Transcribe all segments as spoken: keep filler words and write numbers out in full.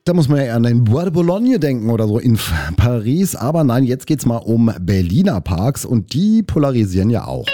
Da muss man ja an den Bois de Boulogne denken oder so in Paris. Aber nein, jetzt geht's mal um Berliner Parks und die polarisieren ja auch.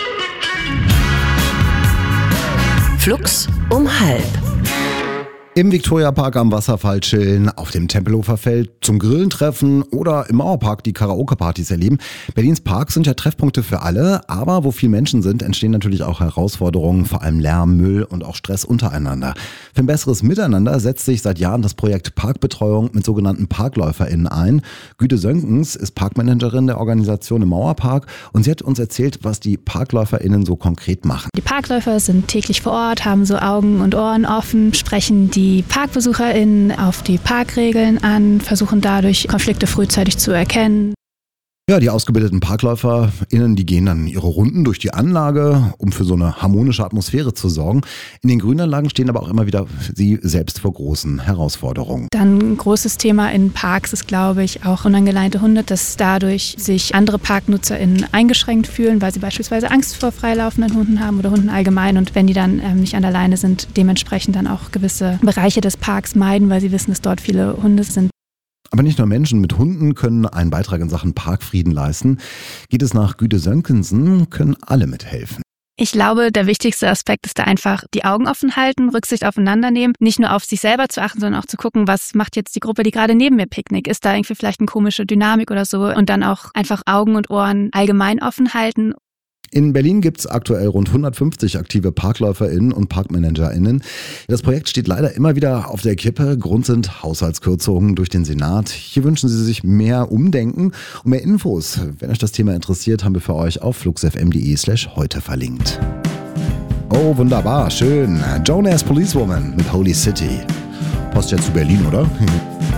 Flux um halb. Im Viktoriapark am Wasserfall chillen, auf dem Tempelhofer Feld zum Grillen treffen oder im Mauerpark die Karaoke-Partys erleben. Berlins Parks sind ja Treffpunkte für alle, aber wo viel Menschen sind, entstehen natürlich auch Herausforderungen, vor allem Lärm, Müll und auch Stress untereinander. Für ein besseres Miteinander setzt sich seit Jahren das Projekt Parkbetreuung mit sogenannten ParkläuferInnen ein. Güte Sönkens ist Parkmanagerin der Organisation im Mauerpark und sie hat uns erzählt, was die ParkläuferInnen so konkret machen. Die Parkläufer sind täglich vor Ort, haben so Augen und Ohren offen, sprechen die Die ParkbesucherInnen auf die Parkregeln an, versuchen dadurch Konflikte frühzeitig zu erkennen. Ja, die ausgebildeten ParkläuferInnen, die gehen dann ihre Runden durch die Anlage, um für so eine harmonische Atmosphäre zu sorgen. In den Grünanlagen stehen aber auch immer wieder sie selbst vor großen Herausforderungen. Dann ein großes Thema in Parks ist, glaube ich, auch unangeleinte Hunde, dass dadurch sich andere ParknutzerInnen eingeschränkt fühlen, weil sie beispielsweise Angst vor freilaufenden Hunden haben oder Hunden allgemein. Und wenn die dann ähm, nicht an der Leine sind, dementsprechend dann auch gewisse Bereiche des Parks meiden, weil sie wissen, dass dort viele Hunde sind. Aber nicht nur Menschen mit Hunden können einen Beitrag in Sachen Parkfrieden leisten. Geht es nach Güte Sönkensen, können alle mithelfen. Ich glaube, der wichtigste Aspekt ist da einfach die Augen offen halten, Rücksicht aufeinander nehmen, nicht nur auf sich selber zu achten, sondern auch zu gucken, was macht jetzt die Gruppe, die gerade neben mir picknickt. Ist da irgendwie vielleicht eine komische Dynamik oder so? Und dann auch einfach Augen und Ohren allgemein offen halten. In Berlin gibt es aktuell rund hundertfünfzig aktive ParkläuferInnen und ParkmanagerInnen. Das Projekt steht leider immer wieder auf der Kippe. Grund sind Haushaltskürzungen durch den Senat. Hier wünschen sie sich mehr Umdenken und mehr Infos. Wenn euch das Thema interessiert, haben wir für euch auf fluxfm.de slash heute verlinkt. Oh, wunderbar, schön. Jonas Policewoman mit Holy City. Passt ja zu Berlin, oder?